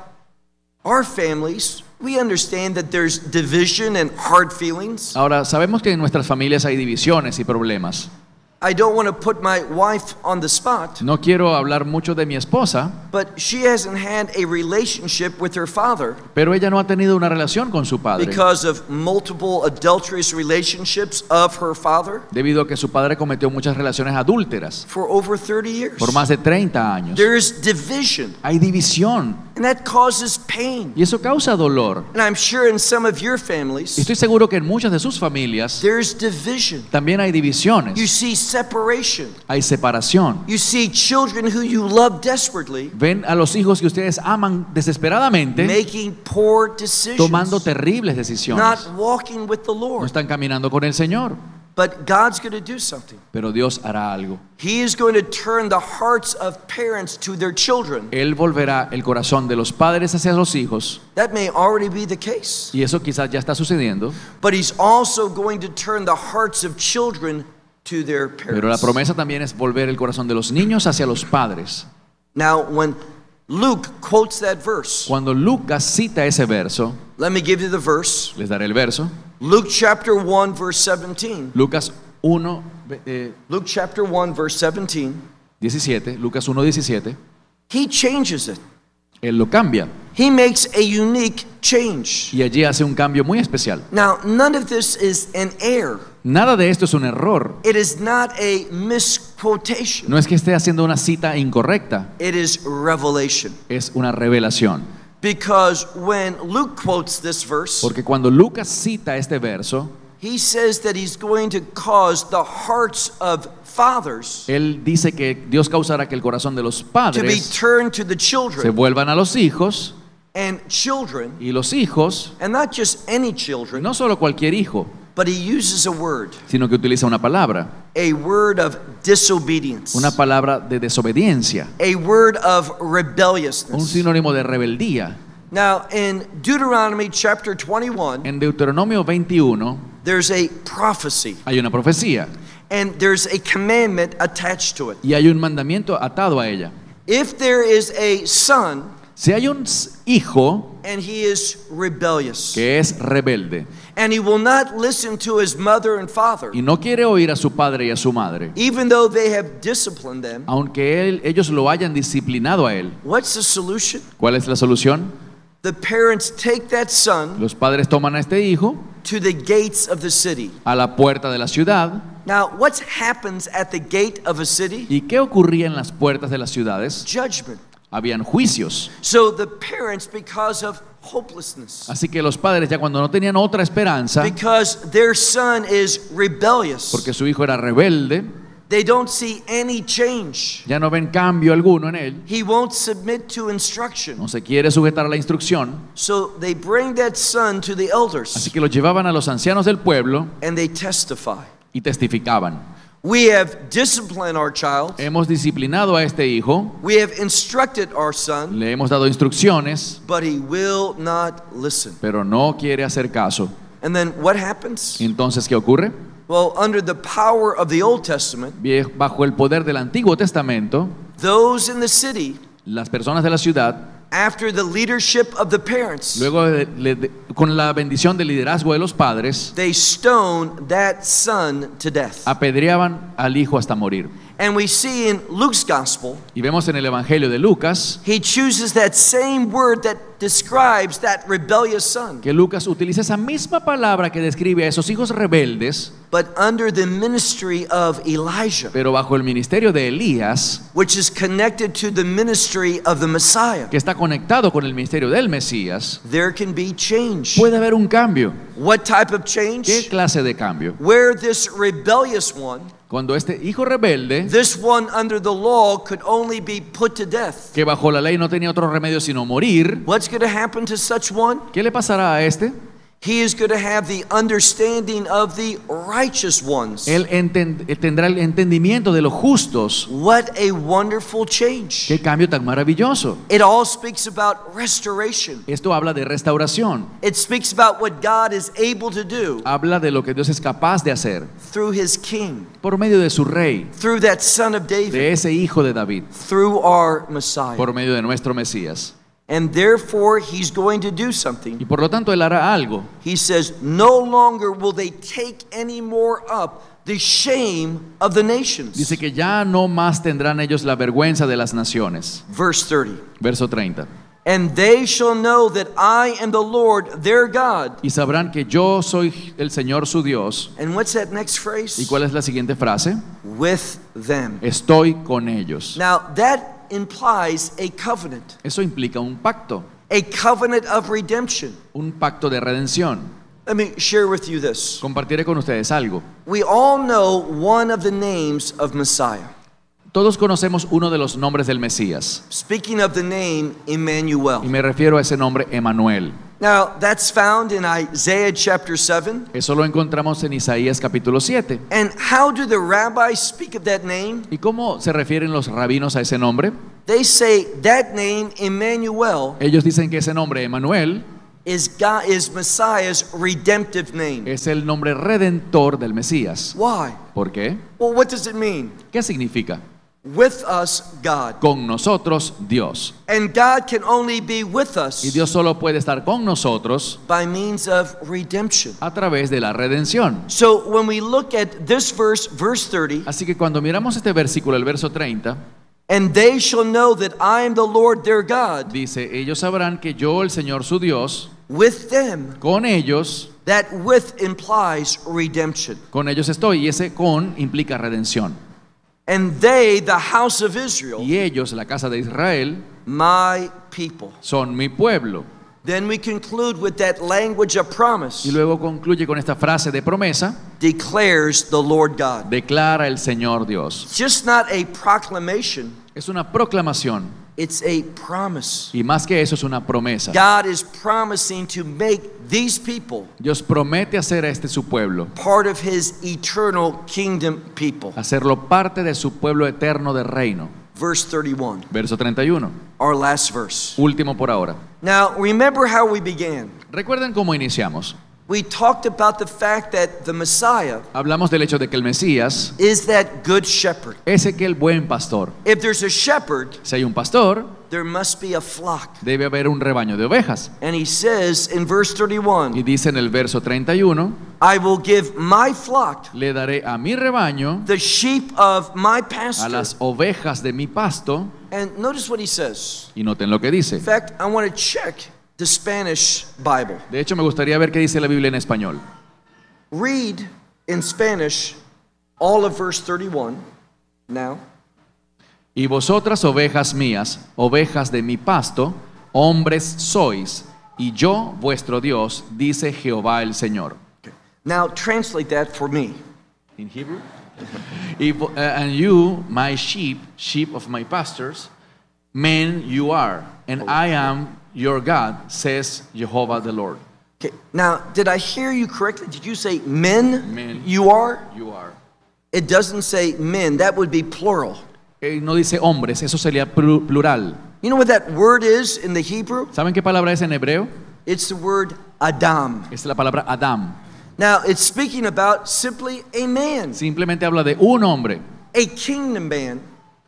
our families, we understand that there's division and hard feelings. Ahora, sabemos que en nuestras familias hay divisiones y problemas. I don't want to put my wife on the spot, No quiero hablar mucho de mi esposa, but she hasn't had a relationship with her father pero ella no ha tenido una relación con su padre because of multiple adulterous relationships of her father debido a que su padre cometió muchas relaciones adúlteras for over 30 years. por más de 30 años. There's division. Hay división. And that causes pain. Y eso causa dolor. And I'm sure in some of your families, Y estoy seguro que en muchas de sus familias there's division. también hay You divisiones, see separation. hay separación. You see children who you love desperately Ven a los hijos que ustedes aman desesperadamente making poor decisions, tomando terribles decisiones. not walking with the No Lord. están caminando con el Señor, But God's going to do something. pero Dios hará algo. He is going to turn the hearts of parents to their children. Él volverá el corazón de los padres hacia los hijos, That may already be the case. y eso quizás ya está sucediendo, But He's also going to turn the hearts of children to their pero la parents. promesa también es volver el corazón de los niños hacia los padres. Now, when Luke quotes that verse, Cuando Lucas cita ese verso, let me give you the verse. les daré el verso, Luke chapter 1, verse 17. Lucas 1, Luke chapter 1, verse 17. 17, Lucas 1, 17, He changes it. Él lo cambia, He makes a unique change. y allí hace un cambio muy especial. Now, none of this is an error. Nada de esto es un error. It is not a misquotation. No es que esté haciendo una cita incorrecta, It is revelation. es una revelación. Because when Luke quotes this verse, Porque cuando Lucas cita este verso, he says that he's going to cause the hearts of fathers él dice que Dios causará que el corazón de los to be padres turned to the se children, vuelvan a los hijos, and children, y los hijos, and not just any children, no solo cualquier hijo, but he uses a word sino que utiliza una palabra of disobedience, de desobediencia, a word of un rebelliousness. sinónimo de rebeldía. Now, in Deuteronomy chapter 21, En Deuteronomio 21 there's a prophecy, hay una profecía and there's a commandment attached to it. y hay un mandamiento atado a ella. If there is a son Si hay un hijo and he is rebellious, que es rebelde and he will not listen to his mother and father, y no quiere oír a su padre y a su madre, even though they have disciplined them, aunque ellos lo hayan disciplinado a él, what's the solution? ¿cuál es la solución? The parents take that son Los padres toman a este hijo to the gates of the city. a la puerta de la ciudad. Now, what happens at the gate of a city? ¿Y qué ocurría en las puertas de las ciudades? Judgment. Habían juicios. So the parents, because of hopelessness, Así que los padres, ya cuando no tenían otra esperanza, because their son is rebellious, porque su hijo era rebelde, they don't see any change. ya no ven cambio alguno en él, He won't submit to instruction. no se quiere sujetar a la instrucción, So they bring that son to the así elders que lo llevaban a los ancianos del pueblo and they testify. y testificaban. We have disciplined our child. Hemos disciplinado a este hijo, We have instructed our son, le hemos dado instrucciones, but he will not listen. pero no quiere hacer caso. And then what happens? Entonces, ¿qué ocurre? Well, under the power of the Old Testament, Bajo el poder del Antiguo Testamento, those in the city, las personas de la ciudad, after the leadership of the parents, luego con la bendición del liderazgo de los padres, they stone that son to death. apedreaban al hijo hasta morir. And we see in Luke's gospel, Y vemos en el Evangelio de Lucas he chooses that same word that describes that rebellious son. que Lucas utiliza esa misma palabra que describe a esos hijos rebeldes, But under the ministry of Elijah, pero bajo el ministerio de Elías, which is connected to the ministry of the Messiah, que está conectado con el ministerio del Mesías, there can be change. puede haber un cambio. What type of ¿Qué change? clase de cambio? Where this rebellious one, Cuando este hijo rebelde, this one under the law, could only be put to death. que bajo la ley no tenía otro remedio sino morir, What's going to happen to such one? ¿qué le pasará a este? He is going to have the understanding of the righteous ones. Él tendrá el entendimiento de los justos. What a wonderful change. ¡Qué cambio tan maravilloso! It all speaks about restoration. Esto habla de restauración, It speaks about what God is able to do habla de lo que Dios es capaz de hacer through his king, por medio de su rey, through that son of de David, ese hijo de David, through our Messiah. por medio de nuestro Mesías. And therefore, he's going to do Y something. por lo tanto Él hará algo. He says, no longer will they take any more up the shame of the nations. Dice que ya no más tendrán ellos la vergüenza de las naciones. Verse 30. Verso 30. And they shall know that I am the Lord their God. Y sabrán que yo soy el Señor su Dios. And what's that next phrase? ¿Y cuál es la siguiente frase? With them. Estoy con ellos. Now, that implies a covenant. Eso implica un pacto, A covenant of redemption. un pacto de redención. Let me share with you this. Compartiré con ustedes algo. We all know one of the names of Messiah. Todos conocemos uno de los nombres del Mesías, Speaking of the name y Emmanuel. me refiero a ese nombre Emanuel. Now, that's found in Isaiah chapter 7. Eso lo encontramos en Isaías capítulo 7. And how do the rabbis speak of that name? ¿Y cómo se refieren los rabinos a ese nombre? They say that name, Emmanuel, Ellos dicen que ese nombre Emanuel is Messiah's redemptive name. es el nombre redentor del Mesías. Why? ¿Por qué? Well, what does it mean? ¿Qué significa? With us, God. Con nosotros, Dios. And God can only be with Y us Dios solo puede estar con nosotros by means of redemption. a través de la redención. So when we look at this verse, verse 30, Así que cuando miramos este versículo, el verso 30, and they shall know that I am the Lord their God, dice, ellos sabrán que yo, el Señor su Dios, with them, con ellos implies redemption. Con ellos estoy, y ese con implica redención. And they, the house of Israel, Y ellos, la casa de Israel, my people. son mi pueblo. Then we conclude with that language of promise, Y luego concluye con esta frase de promesa, declares the Lord God. declara el Señor Dios. It's just not a proclamation, Es una proclamación, it's a promise. y más que eso es una promesa. God is promising to make these people Dios promete hacer a este su pueblo, part of his eternal kingdom people. hacerlo parte de su pueblo eterno de reino. Verse 31, Verso 31, our last verse. último por ahora. Now, remember how we began. Recuerden cómo iniciamos. We talked about the fact that the Messiah Hablamos del hecho de que el Mesías is that good shepherd. es aquel buen pastor. If there's a shepherd, Si hay un pastor, there must be a flock. debe haber un rebaño de ovejas. And he says in verse Y 31, dice en el verso 31, I will give my flock, le daré a mi rebaño, the sheep of my a pasture. las ovejas de mi pasto. And notice what he says. Y noten lo que dice. In fact, I want to check the Spanish Bible. De hecho, me gustaría ver qué dice la Biblia en español. Read in Spanish all of verse 31 now. Y vosotras, ovejas mías, ovejas de mi pasto, hombres sois, y yo, vuestro Dios, dice Jehová el Señor. Now translate that for me. In Hebrew? And you, my sheep, sheep of my pastors, men you are, and I am your God, says Jehovah the Lord. Okay. Now, did I hear you correctly? Did you say men? Men. You are? You are. It doesn't say men. That would be plural. No dice hombres, eso sería plural. You know what that word is in the Hebrew? ¿Saben qué palabra es en hebreo? It's the word Adam. Es la palabra Adam. Now, it's speaking about simply a man, Simplemente habla de un hombre, a kingdom man,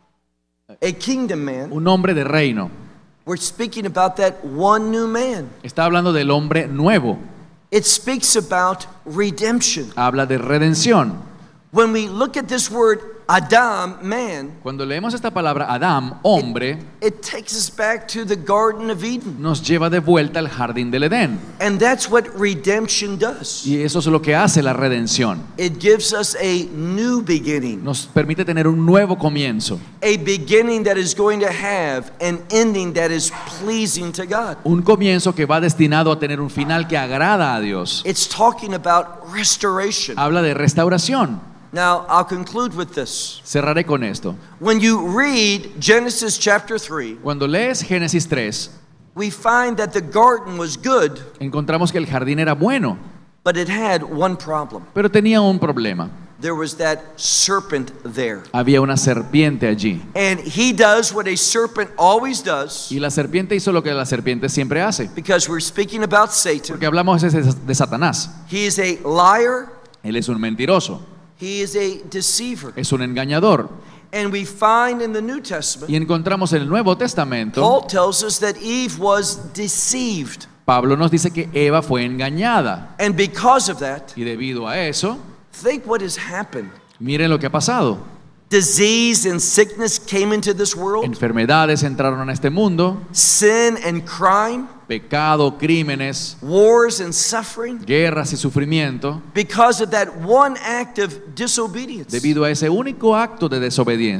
a kingdom man. un hombre de reino. We're speaking about that one new man. Está hablando del hombre nuevo. It speaks about redemption. Habla de redención. When we look at this word Adam, man, Cuando leemos esta palabra Adam, hombre, it takes us back to the Garden of Eden. nos lleva de vuelta al jardín del Edén. And that's what redemption does. Y eso es lo que hace la redención. It gives us a new beginning, Nos permite tener un nuevo comienzo. a beginning that is going to have an ending that is pleasing to God. Un comienzo que va destinado a tener un final que agrada a Dios. It's talking about restoration. Habla de restauración. Now, I'll conclude with this. Cerraré con esto. When you read Genesis chapter 3, Cuando lees Génesis 3, we find that the garden was good, encontramos que el jardín era bueno, but it had one problem. pero tenía un problema. There was that serpent there. Había una serpiente allí. And he does what a serpent always does, Y la serpiente hizo lo que la serpiente siempre hace. because we're speaking about Satan. Porque hablamos de Satanás. He is a liar, Él es un mentiroso, he is a deceiver. es un engañador. And we find in the New Testament, Y encontramos en el Nuevo Testamento, Paul tells us that Eve was deceived. Pablo nos dice que Eva fue engañada. And because of that, Y debido a eso, think what has happened. miren lo que ha pasado. Disease and sickness came into this world. Enfermedades entraron a este mundo, Sin and crime, pecado, crímenes, wars and suffering, guerras y sufrimiento, because of that one act of disobedience. debido a ese único acto de desobediencia.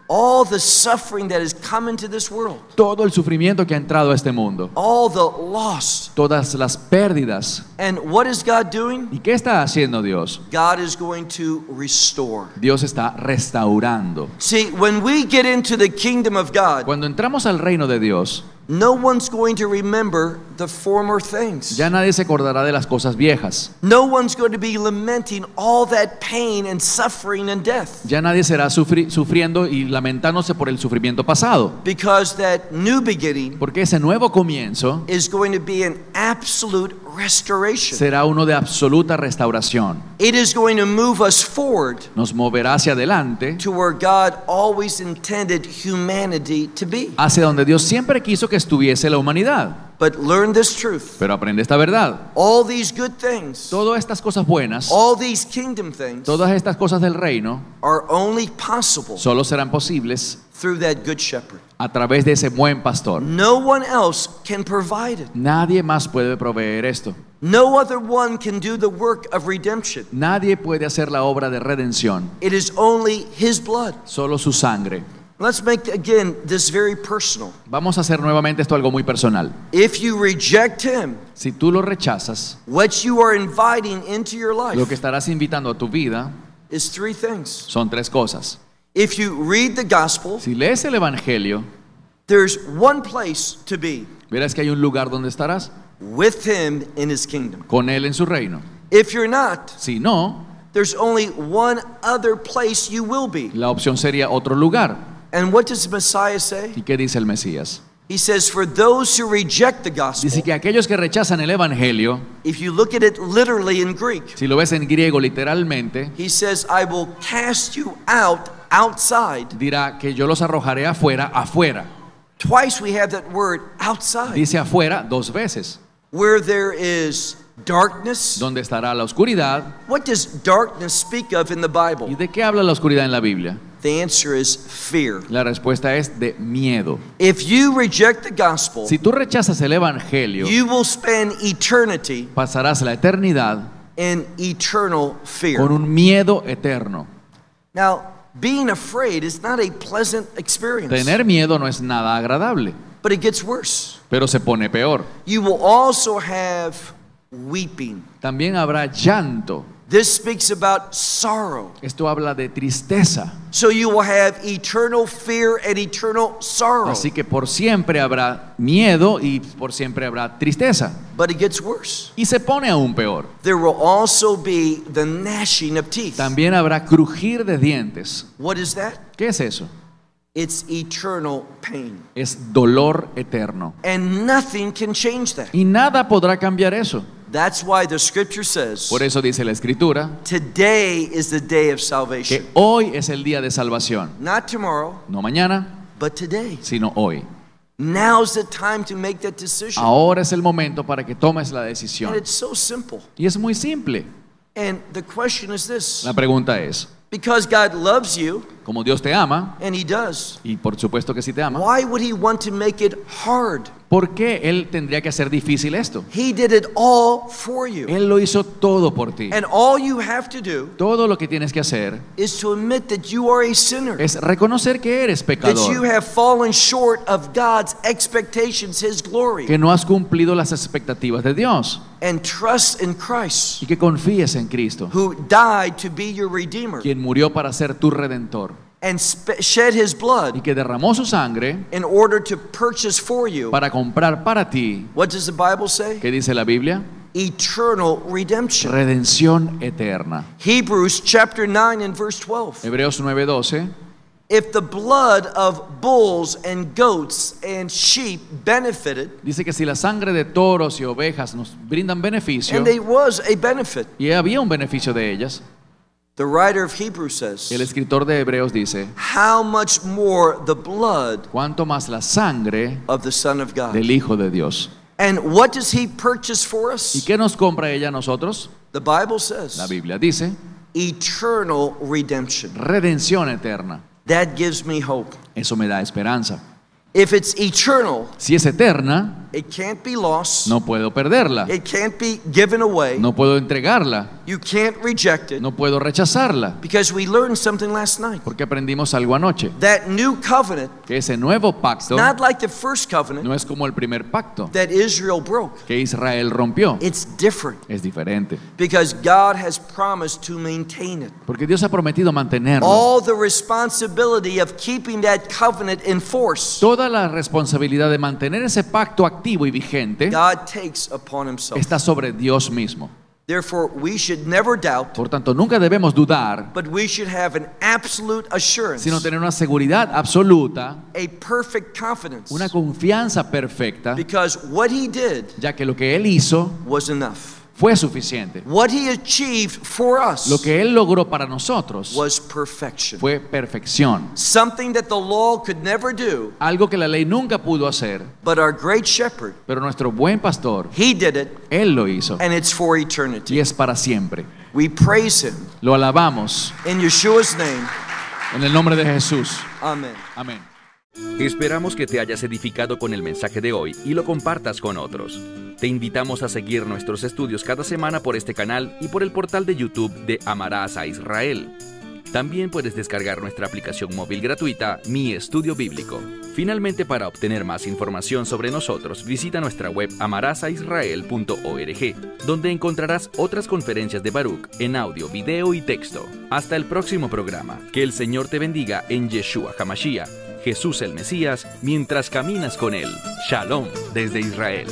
all the suffering that has come into this world, todo el sufrimiento que ha entrado a este mundo, all the loss. todas las pérdidas. And what is God doing? ¿Y qué está haciendo Dios? God is going to restore. Dios está restaurando. See, when we get into the kingdom of God, Cuando entramos al reino de Dios, no one's going to remember the former things. ya nadie se acordará de las cosas viejas. No one's going to be lamenting all that pain and suffering and death. Ya nadie será sufriendo y lamentándose por el sufrimiento pasado. Because that new beginning Porque ese nuevo comienzo is going to be an absolute restoration. será uno de absoluta restauración. It is going to move us forward Nos moverá hacia adelante, to where God always intended humanity to be. hacia donde Dios siempre quiso que estuviese la humanidad. But learn this truth. Pero aprende esta verdad. All these good things, Todas estas cosas buenas, all these kingdom things todas estas cosas del reino, are only possible solo serán posibles through that good shepherd. a través de ese buen pastor. No one else can provide it. Nadie más puede proveer esto. No other one can do the work of redemption. Nadie puede hacer la obra de redención. It is only His blood. Solo su sangre. Let's make again this very personal. Vamos a hacer nuevamente esto algo muy personal. If you reject Him, Si tú lo rechazas, what you are inviting into your lo life que estarás invitando a tu vida is three things. son tres cosas. If you read the gospel, Si lees el Evangelio, there's one place to be, verás que hay un lugar donde estarás with Him in His kingdom. con Él en su reino. If you're not, Si no, there's only one other place you will be. la opción sería otro lugar. And what does Messiah say? ¿Y qué dice el Mesías? He says, for those who reject the gospel, Dice que aquellos que rechazan el Evangelio, if you look at it literally in Greek, si lo ves en griego literalmente, He says, I will cast you out outside. dirá que yo los arrojaré afuera, afuera. Twice we have that word outside, Dice afuera dos veces. where there is darkness. ¿Dónde estará la oscuridad? What does darkness speak of in the ¿Y Bible? de qué habla la oscuridad en la Biblia? The answer is fear. La respuesta es de miedo. If you reject the gospel, Si tú rechazas el Evangelio, you will spend eternity pasarás la eternidad in eternal fear. con un miedo eterno. Now, being afraid is not a pleasant experience, Tener miedo no es nada agradable, but it gets worse. pero se pone peor. You will also have weeping. También habrá llanto. This speaks about sorrow. Esto habla de tristeza. So you will have eternal fear and eternal sorrow. Así que por siempre habrá miedo y por siempre habrá tristeza. But it gets worse. Y se pone aún peor. There will also be the gnashing of teeth. También habrá crujir de dientes. What is that? ¿Qué es eso? It's eternal pain. Es dolor eterno. And nothing can change that. Y nada podrá cambiar eso. That's why the scripture says, Por eso dice la Escritura today is the day of salvation. que hoy es el día de salvación. Not tomorrow, No mañana, but today. sino hoy. Now's the time to make that decision. Ahora es el momento para que tomes la And decisión. it's so simple. Y es muy simple. And the question is this. La pregunta es, Because God loves you, como Dios te ama, and He does, y por supuesto que sí te ama, why would He want to make it hard? ¿por qué Él tendría que hacer difícil esto? He did it all for you. Él lo hizo todo por ti. And all you have to do Todo lo que tienes que hacer is to admit that you are a sinner, es reconocer que eres that you pecador, have fallen short of God's expectations, His glory, que no has cumplido las expectativas de Dios and trust in Christ, y que confíes en Cristo, who died to be your Redeemer quien murió para ser tu redentor and shed His y blood que derramó su sangre in order to purchase for you. para comprar para ti. What does the Bible say? ¿Qué dice la Biblia? Eternal redemption. Redención eterna. Hebrews chapter 9 and verse 12. Hebreos 9:12. If the blood of bulls and goats and sheep benefited, Dice que si la sangre de toros y ovejas nos brindan beneficio, and there was a benefit, y había un beneficio de ellas, the writer of Hebrews says, el escritor de Hebreos dice, how much more the blood cuánto más la sangre of the Son of God. del Hijo de Dios. And what does He purchase for ¿Y us? qué nos compra ella a nosotros? The Bible La says, Biblia dice, eternal redemption. redención eterna. That gives me hope. Eso me da esperanza. If it's eternal, Si es eterna, it can't be lost. no puedo perderla. It can't be given away. No puedo entregarla. You can't reject it. No puedo rechazarla. Because we learned something last night. Porque aprendimos algo anoche. That new covenant, Que ese nuevo pacto not like the first covenant no es como el primer pacto that Israel broke. que Israel rompió. It's different Es diferente. because God has promised to maintain it. Porque Dios ha prometido mantenerlo. All the responsibility of keeping that covenant in force, Toda la responsabilidad de mantener ese pacto activo y vigente God takes upon himself. está sobre Dios mismo. Therefore, we should never doubt, Por tanto, nunca debemos dudar, but we should have an absolute assurance, sino tener una seguridad absoluta, a perfect confidence, una confianza perfecta, because what he did ya que lo que Él hizo was enough. fue suficiente. What he achieved for us Lo que Él logró para nosotros was perfection. fue perfección. Something that the law could never do, Algo que la ley nunca pudo hacer, but our great shepherd, pero nuestro buen pastor, he did it, Él lo hizo and it's for y eternity. es para siempre. We praise him Lo alabamos in Yeshua's name. en el nombre de Jesús. Amen. Amén. Esperamos que te hayas edificado con el mensaje de hoy y lo compartas con otros. Te invitamos a seguir nuestros estudios cada semana por este canal y por el portal de YouTube de Amarás a Israel. También puedes descargar nuestra aplicación móvil gratuita, Mi Estudio Bíblico. Finalmente, para obtener más información sobre nosotros, visita nuestra web amarasaisrael.org, donde encontrarás otras conferencias de Baruch en audio, video y texto. Hasta el próximo programa. Que el Señor te bendiga en Yeshua HaMashiach, Jesús el Mesías, mientras caminas con Él. Shalom desde Israel.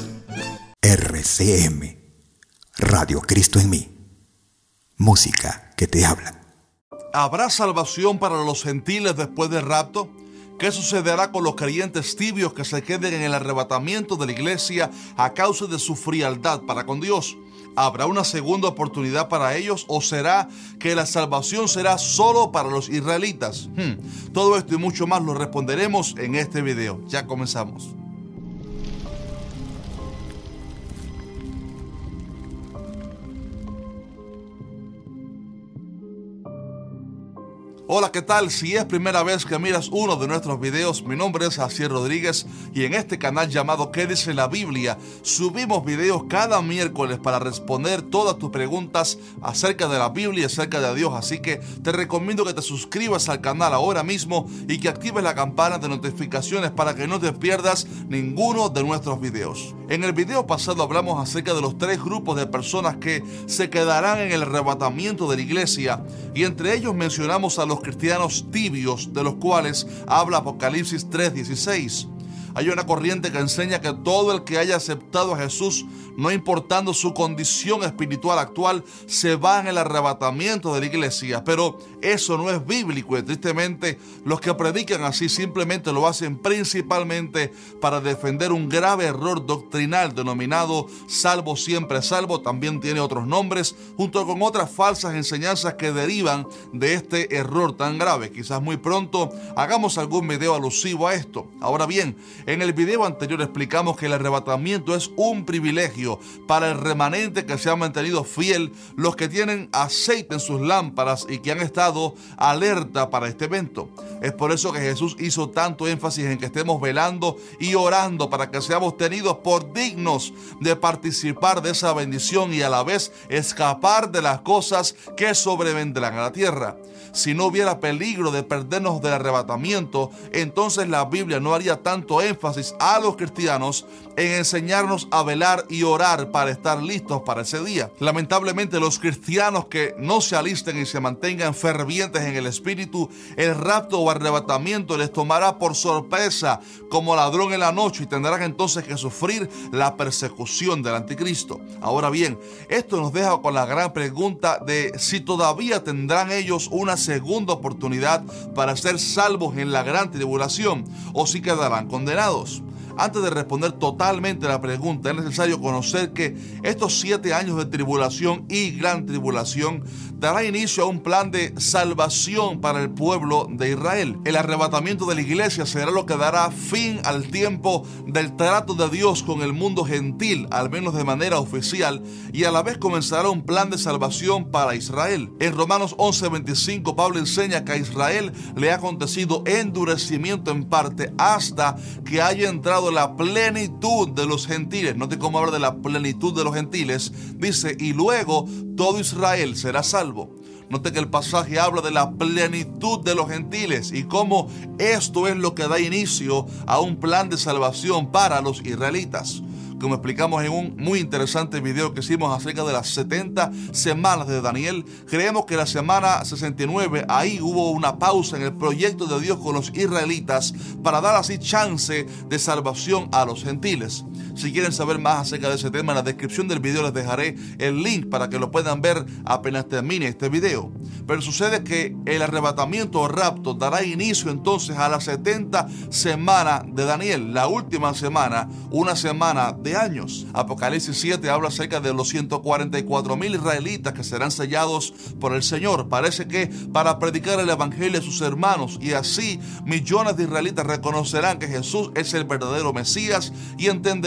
RCM, Radio Cristo en mí. Música que te habla. ¿Habrá salvación para los gentiles después del rapto? ¿Qué sucederá con los creyentes tibios que se queden en el arrebatamiento de la iglesia a causa de su frialdad para con Dios? ¿Habrá una segunda oportunidad para ellos o será que la salvación será solo para los israelitas? Todo esto y mucho más lo responderemos en este video. Ya comenzamos. Hola, ¿qué tal? Si es primera vez que miras uno de nuestros videos, mi nombre es Jaciel Rodríguez y en este canal llamado ¿Qué dice la Biblia? Subimos videos cada miércoles para responder todas tus preguntas acerca de la Biblia y acerca de Dios. Así que te recomiendo que te suscribas al canal ahora mismo y que actives la campana de notificaciones para que no te pierdas ninguno de nuestros videos. En el video pasado hablamos acerca de los 3 grupos de personas que se quedarán en el arrebatamiento de la iglesia y entre ellos mencionamos a los cristianos tibios, de los cuales habla Apocalipsis 3:16. Hay una corriente que enseña que todo el que haya aceptado a Jesús, no importando su condición espiritual actual, se va en el arrebatamiento de la iglesia. Pero eso no es bíblico y tristemente los que predican así simplemente lo hacen principalmente para defender un grave error doctrinal denominado salvo siempre salvo. También tiene otros nombres, junto con otras falsas enseñanzas que derivan de este error tan grave. Quizás muy pronto hagamos algún video alusivo a esto. Ahora bien, en el video anterior explicamos que el arrebatamiento es un privilegio para el remanente que se ha mantenido fiel, los que tienen aceite en sus lámparas y que han estado alerta para este evento. Es por eso que Jesús hizo tanto énfasis en que estemos velando y orando para que seamos tenidos por dignos de participar de esa bendición y a la vez escapar de las cosas que sobrevendrán a la tierra. Si no hubiera peligro de perdernos del arrebatamiento, entonces la Biblia no haría tanto énfasis a los cristianos en enseñarnos a velar y orar para estar listos para ese día. Lamentablemente, los cristianos que no se alisten y se mantengan fervientes en el espíritu, el rapto o arrebatamiento les tomará por sorpresa como ladrón en la noche y tendrán entonces que sufrir la persecución del anticristo. Ahora bien, esto nos deja con la gran pregunta de si todavía tendrán ellos una segunda oportunidad para ser salvos en la gran tribulación o si quedarán condenados. Antes de responder totalmente la pregunta, es necesario conocer que estos 7 años de tribulación y gran tribulación dará inicio a un plan de salvación para el pueblo de Israel. El arrebatamiento de la iglesia será lo que dará fin al tiempo del trato de Dios con el mundo gentil, al menos de manera oficial, y a la vez comenzará un plan de salvación para Israel. En Romanos 11:25, Pablo enseña que a Israel le ha acontecido endurecimiento en parte hasta que haya entrado la plenitud de los gentiles. Note cómo habla de la plenitud de los gentiles. Dice, y luego todo Israel será salvo. Note que el pasaje habla de la plenitud de los gentiles y cómo esto es lo que da inicio a un plan de salvación para los israelitas. Como explicamos en un muy interesante video que hicimos acerca de las 70 semanas de Daniel, creemos que la semana 69, ahí hubo una pausa en el proyecto de Dios con los israelitas para dar así chance de salvación a los gentiles. Si quieren saber más acerca de ese tema, en la descripción del video les dejaré el link para que lo puedan ver apenas termine este video. Pero sucede que el arrebatamiento o rapto dará inicio entonces a las 70 semanas de Daniel, la última semana, una semana de años. Apocalipsis 7 habla acerca de los 144,000 israelitas que serán sellados por el Señor. Parece que para predicar el evangelio a sus hermanos, y así millones de israelitas reconocerán que Jesús es el verdadero Mesías y entenderán